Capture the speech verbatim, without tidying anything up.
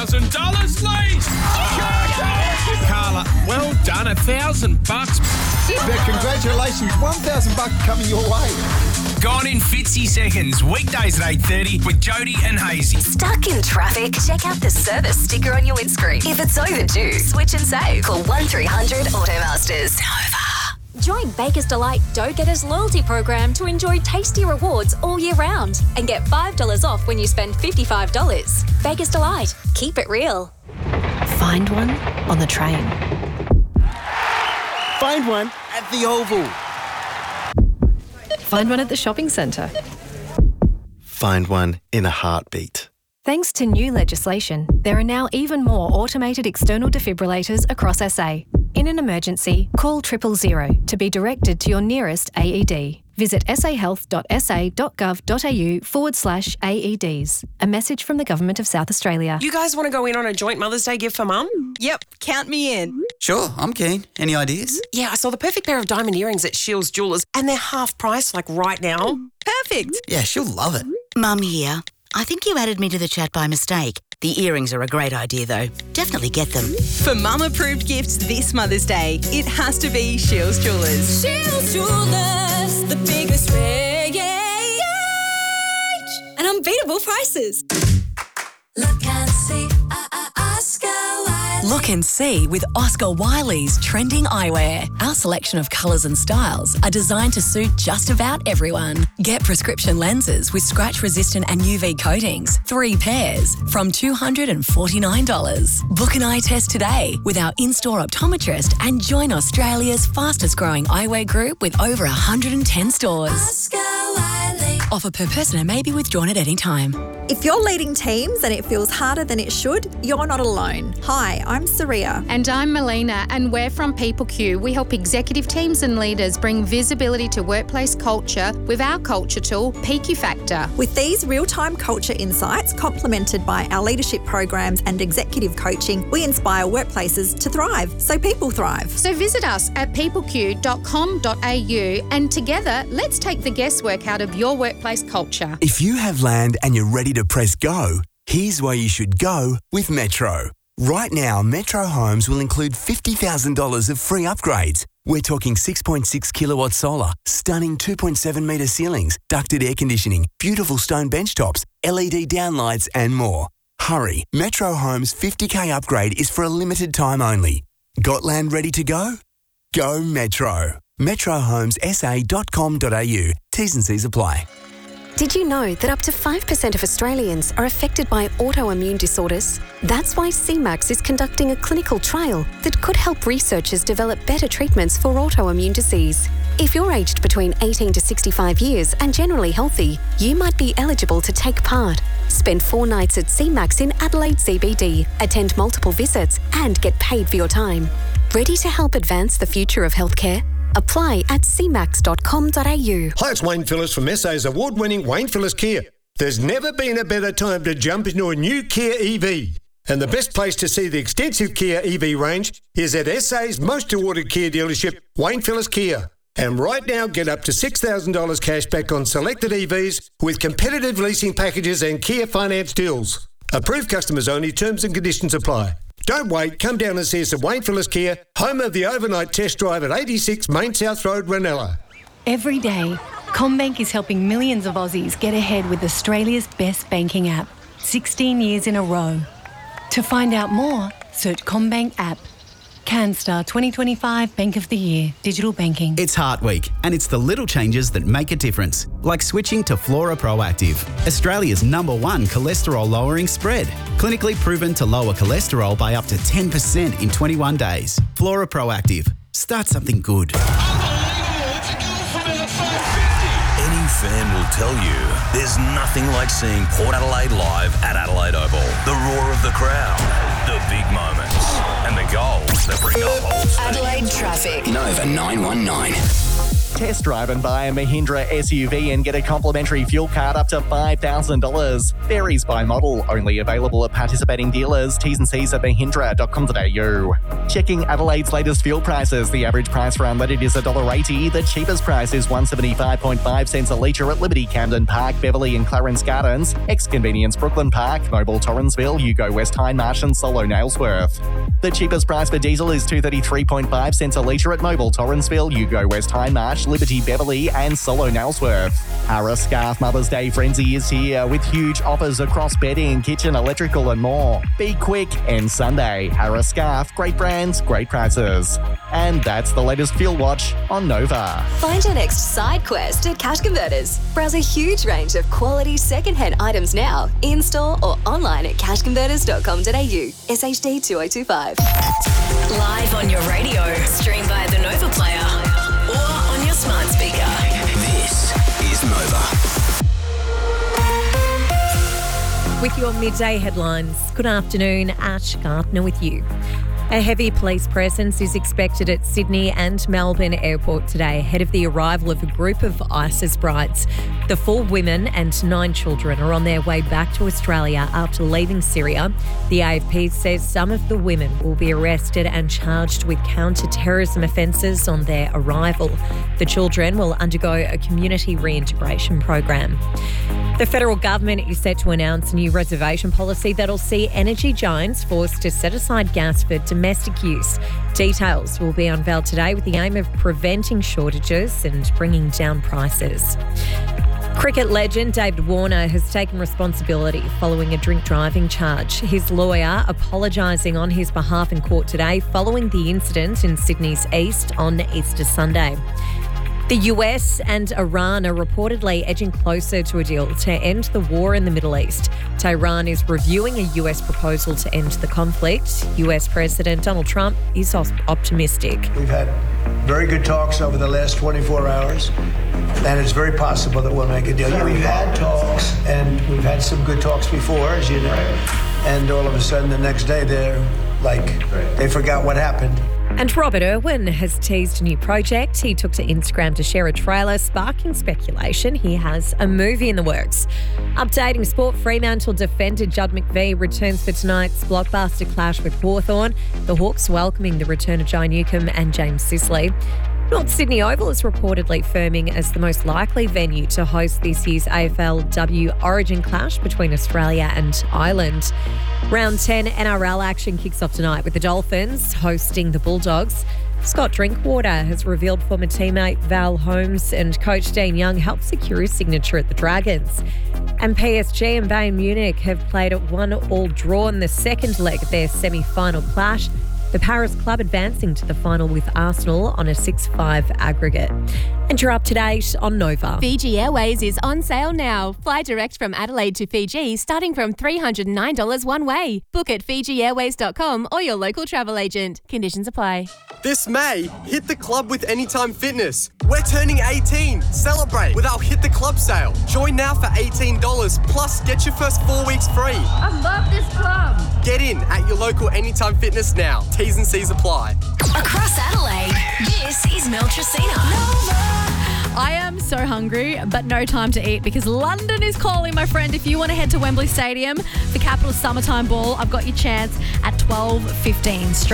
Thousand dollars lease. Carla, well done. A thousand bucks. Yeah, congratulations. One thousand bucks coming your way. Gone in fifty seconds. Weekdays at eight thirty with Jody and Hazy. Stuck in traffic? Check out the service sticker on your windscreen. If it's overdue, switch and save. Call one three hundred Automasters. Nova. Join Baker's Delight Go-Getters loyalty program to enjoy tasty rewards all year round and get five dollars off when you spend fifty-five dollars. Baker's Delight. Keep it real. Find one on the train. Find one at the Oval. Find one at the shopping centre. Find one in a heartbeat. Thanks to new legislation, there are now even more automated external defibrillators across S A. In an emergency, call triple zero to be directed to your nearest A E D. Visit sahealth.sa.gov.au forward slash AEDs. A message from the Government of South Australia. You guys want to go in on a joint Mother's Day gift for Mum? Yep, count me in. Sure, I'm keen. Any ideas? Yeah, I saw the perfect pair of diamond earrings at Shields Jewellers and they're half price, like right now. Perfect. Yeah, she'll love it. Mum here. I think you added me to the chat by mistake. The earrings are a great idea, though. Definitely get them. For mum-approved gifts this Mother's Day, it has to be Shields Jewellers. Shields Jewellers, the biggest range and unbeatable prices. Look and see, uh, uh, Oscar Wiley. Look and see with Oscar Wiley's trending eyewear. Our selection of colours and styles are designed to suit just about everyone. Get prescription lenses with scratch-resistant and U V coatings, three pairs, from two hundred forty-nine dollars. Book an eye test today with our in-store optometrist and join Australia's fastest-growing eyewear group with over one hundred ten stores. Oscar Wiley. Offer per person and may be withdrawn at any time. If you're leading teams and it feels harder than it should, you're not alone. Hi, I'm Saria. And I'm Melina, and we're from PeopleQ. We help executive teams and leaders bring visibility to workplace culture with our culture tool, P Q Factor. With these real-time culture insights, complemented by our leadership programs and executive coaching, we inspire workplaces to thrive, so people thrive. So visit us at people q dot com dot a u and together, let's take the guesswork out of your workplace culture. If you have land and you're ready to press go, here's where you should go with Metro. Right now, Metro Homes will include fifty thousand dollars of free upgrades. We're talking six point six kilowatt solar, stunning two point seven metre ceilings, ducted air conditioning, beautiful stone benchtops, L E D downlights and more. Hurry, Metro Homes' fifty K upgrade is for a limited time only. Got land ready to go? Go Metro. metro homes s a dot com dot a u. T's and C's apply. Did you know that up to five percent of Australians are affected by autoimmune disorders? That's why C MAX is conducting a clinical trial that could help researchers develop better treatments for autoimmune disease. If you're aged between eighteen to sixty-five years and generally healthy, you might be eligible to take part. Spend four nights at C MAX in Adelaide C B D, attend multiple visits and get paid for your time. Ready to help advance the future of healthcare? Apply at c max dot com dot a u. Hi, it's Wayne Phillips from S A's award-winning Wayne Phillips Kia. There's never been a better time to jump into a new Kia E V. And the best place to see the extensive Kia E V range is at S A's most awarded Kia dealership, Wayne Phillips Kia. And right now, get up to six thousand dollars cash back on selected E Vs with competitive leasing packages and Kia finance deals. Approved customers only, terms and conditions apply. Don't wait, come down and see us at Wayne Phillips Kia, home of the overnight test drive at eighty-six Main South Road, Ranella. Every day, CommBank is helping millions of Aussies get ahead with Australia's best banking app, sixteen years in a row. To find out more, search CommBank app. CanStar twenty twenty-five Bank of the Year, Digital Banking. It's Heart Week, and it's the little changes that make a difference, like switching to Flora Proactive, Australia's number one cholesterol-lowering spread. Clinically proven to lower cholesterol by up to ten percent in twenty-one days. Flora Proactive. Start something good. Any fan will tell you there's nothing like seeing Port Adelaide live at Adelaide Oval. The roar of the crowd, the big moments, and the goals that bring the whole stadium. Adelaide traffic. Nova nine one nine. Test drive and buy a Mahindra S U V and get a complimentary fuel card up to five thousand dollars. Varies by model. Only available at participating dealers. T's and C's at mahindra dot com dot a u. Checking Adelaide's latest fuel prices. The average price for unleaded is one dollar eighty. The cheapest price is one seventy-five point five cents a litre at Liberty, Camden Park, Beverley and Clarence Gardens, Ex-Convenience Brooklyn Park, Mobile Torrensville, Yugo West Hindmarsh and Solo Nailsworth. The cheapest price for diesel is two thirty-three point five cents a litre at Mobile Torrensville, Yugo West Hindmarsh, Liberty Beverley and Solo Nailsworth. Harris Scarf Mother's Day frenzy is here with huge offers across bedding, kitchen, electrical and more. Be quick and Sunday. Harris Scarf, great brands, great prices. And that's the latest Fuel Watch on Nova. Find your next side quest at Cash Converters. Browse a huge range of quality second-hand items now, in-store or online at cash converters dot com dot a u. S H D two oh two five. Live on your radio, stream via the Nova Player or on your smart speaker. This is Nova. With your midday headlines, good afternoon, Ash Gardner with you. A heavy police presence is expected at Sydney and Melbourne Airport today ahead of the arrival of a group of ISIS brides. The four women and nine children are on their way back to Australia after leaving Syria. The A F P says some of the women will be arrested and charged with counter-terrorism offences on their arrival. The children will undergo a community reintegration program. The federal government is set to announce a new reservation policy that'll see energy giants forced to set aside gas for domestic use. Details will be unveiled today with the aim of preventing shortages and bringing down prices. Cricket legend David Warner has taken responsibility following a drink driving charge. His lawyer apologising on his behalf in court today following the incident in Sydney's East on Easter Sunday. The U S and Iran are reportedly edging closer to a deal to end the war in the Middle East. Tehran is reviewing a U S proposal to end the conflict. U S President Donald Trump is optimistic. We've had very good talks over the last twenty-four hours, and it's very possible that we'll make a deal. Yeah, we've had talks, and we've had some good talks before, as you know, and all of a sudden the next day they're like, they forgot what happened. And Robert Irwin has teased a new project. He took to Instagram to share a trailer, sparking speculation he has a movie in the works. Updating sport, Fremantle defender Judd McVie returns for tonight's blockbuster clash with Hawthorn. The Hawks welcoming the return of Jai Newcombe and James Sisley. North Sydney Oval is reportedly firming as the most likely venue to host this year's A F L W Origin clash between Australia and Ireland. Round ten N R L action kicks off tonight with the Dolphins hosting the Bulldogs. Scott Drinkwater has revealed former teammate Val Holmes and coach Dean Young helped secure his signature at the Dragons. And P S G and Bayern Munich have played at one all draw in the second leg of their semi-final clash. The Paris club advancing to the final with Arsenal on a six five aggregate. And you're up to date on Nova. Fiji Airways is on sale now. Fly direct from Adelaide to Fiji starting from three hundred nine dollars one way. Book at fiji airways dot com or your local travel agent. Conditions apply. This May, hit the club with Anytime Fitness. We're turning eighteen. Celebrate with our Hit the Club sale. Join now for eighteen dollars plus get your first four weeks free. I love this club. Get in at your local Anytime Fitness now. T's and C's apply. Across Adelaide, this is Mel Tracina. I am so hungry, but no time to eat because London is calling, my friend. If you want to head to Wembley Stadium for Capital Summertime Ball, I've got your chance at twelve fifteen.